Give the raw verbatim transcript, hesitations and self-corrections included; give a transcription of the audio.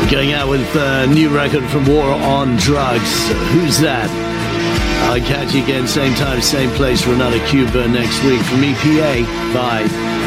Going out with a new record from War on Drugs. Who's that? I'll catch you again, same time, same place for another Cuba next week. From E P A, bye.